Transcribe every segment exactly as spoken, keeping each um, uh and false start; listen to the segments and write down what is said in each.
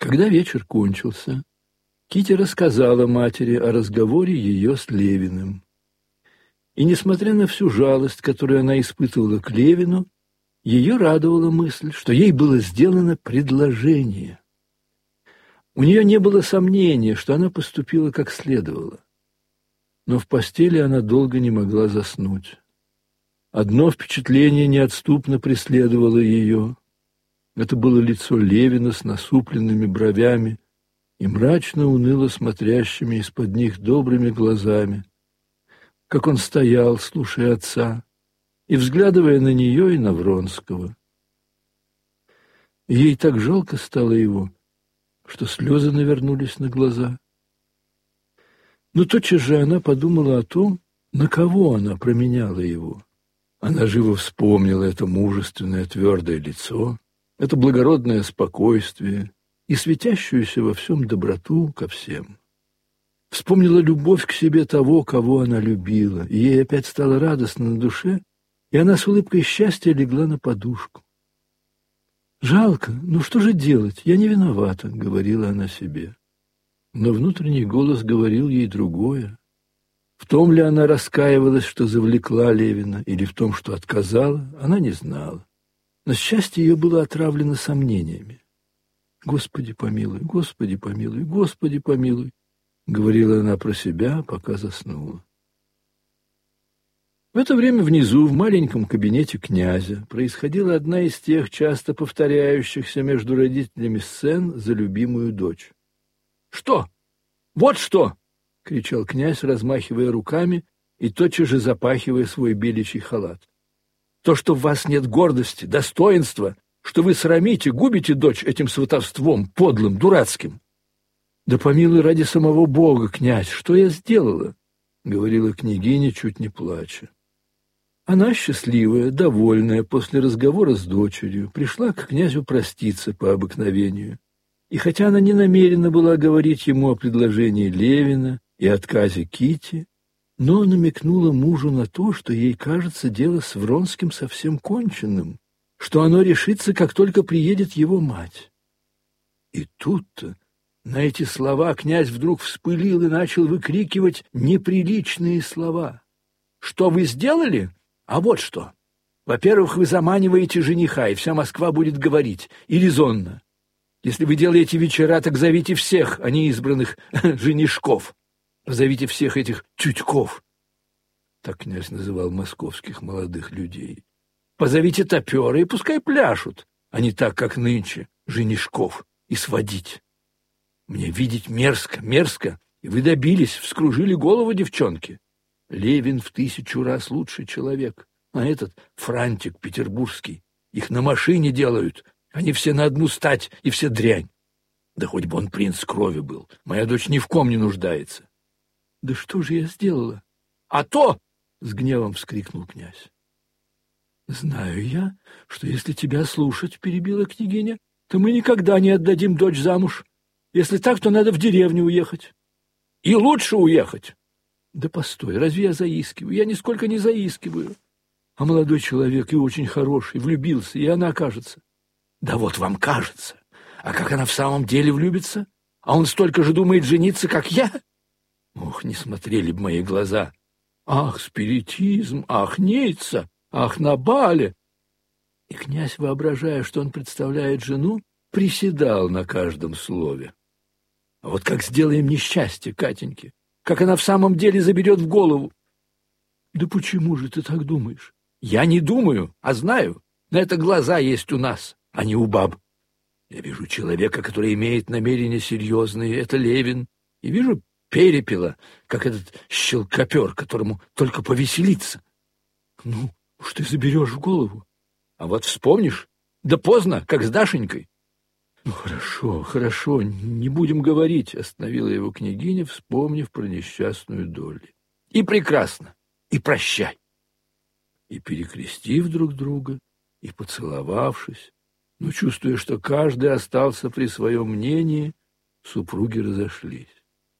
Когда вечер кончился, Кити рассказала матери о разговоре ее с Левиным. И, несмотря на всю жалость, которую она испытывала к Левину, ее радовала мысль, что ей было сделано предложение. У нее не было сомнения, что она поступила как следовало. Но в постели она долго не могла заснуть. Одно впечатление неотступно преследовало ее. Это было лицо Левина с насупленными бровями и мрачно-уныло смотрящими из-под них добрыми глазами, как он стоял, слушая отца, и взглядывая на нее и на Вронского. Ей так жалко стало его, что слезы навернулись на глаза. Но тотчас же она подумала о том, на кого она променяла его. Она живо вспомнила это мужественное твердое лицо, это благородное спокойствие и светящуюся во всем доброту ко всем. Вспомнила любовь к себе того, кого она любила, и ей опять стало радостно на душе, и она с улыбкой счастья легла на подушку. «Жалко, ну что же делать? Я не виновата», — говорила она себе. Но внутренний голос говорил ей другое. В том ли она раскаивалась, что завлекла Левина, или в том, что отказала, она не знала. Но счастье ее было отравлено сомнениями. «Господи помилуй, Господи помилуй, Господи помилуй», — говорила она про себя, пока заснула. В это время внизу, в маленьком кабинете князя, происходила одна из тех часто повторяющихся между родителями сцен за любимую дочь. «Что? Вот что!» — кричал князь, размахивая руками и тотчас же запахивая свой беличий халат. «То, что в вас нет гордости, достоинства, что вы срамите, губите дочь этим сватовством, подлым, дурацким!» «Да помилуй ради самого Бога, князь, что я сделала?» — говорила княгиня, чуть не плача. Она, счастливая, довольная, после разговора с дочерью, пришла к князю проститься по обыкновению. И хотя она не намерена была говорить ему о предложении Левина и отказе Кити, но намекнула мужу на то, что ей кажется дело с Вронским совсем конченным, что оно решится, как только приедет его мать. И тут-то на эти слова князь вдруг вспылил и начал выкрикивать неприличные слова. «Что вы сделали? А вот что. Во-первых, вы заманиваете жениха, и вся Москва будет говорить, и резонно. Если вы делаете вечера, так зовите всех, а не избранных женишков. Позовите всех этих тютьков». Так князь называл московских молодых людей. «Позовите топеры, и пускай пляшут, а не так, как нынче, женишков, и сводить. Мне видеть мерзко, мерзко, и вы добились, вскружили голову девчонки. Левин в тысячу раз лучший человек, а этот франтик петербургский. Их на машине делают, они все на одну стать и все дрянь. Да хоть бы он принц крови был, моя дочь ни в ком не нуждается». «Да что же я сделала?» «А то!» — с гневом вскрикнул князь. «Знаю я, что если тебя слушать, — перебила княгиня, — то мы никогда не отдадим дочь замуж. Если так, то надо в деревню уехать». «И лучше уехать». «Да постой, разве я заискиваю? Я нисколько не заискиваю. А молодой человек и очень хороший, влюбился, и она кажется». «Да вот вам кажется. А как она в самом деле влюбится? А он столько же думает жениться, как я? Ох, не смотрели бы мои глаза. Ах, спиритизм, ах, Ницца, ах, на бале!» И князь, воображая, что он представляет жену, приседал на каждом слове. «А вот как сделаем несчастье Катеньке? Как она в самом деле заберет в голову?» «Да почему же ты так думаешь?» «Я не думаю, а знаю. На это глаза есть у нас, а не у баб. Я вижу человека, который имеет намерения серьезные, это Левин, и вижу перепела, как этот щелкопер, которому только повеселиться. Ну, уж ты заберешь в голову. А вот вспомнишь, да поздно, как с Дашенькой». «Ну, хорошо, хорошо, не будем говорить», — остановила его княгиня, вспомнив про несчастную Долли. «И прекрасно, и прощай». И, перекрестив друг друга, и поцеловавшись, но чувствуя, что каждый остался при своем мнении, супруги разошлись.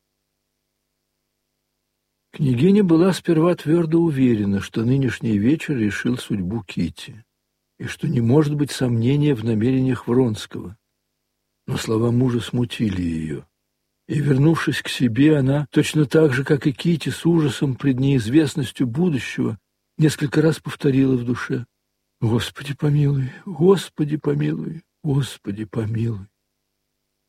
Княгиня была сперва твердо уверена, что нынешний вечер решил судьбу Кити, и что не может быть сомнения в намерениях Вронского. Но слова мужа смутили ее. И, вернувшись к себе, она, точно так же, как и Кити, с ужасом пред неизвестностью будущего, несколько раз повторила в душе: «Господи помилуй, Господи помилуй, Господи помилуй».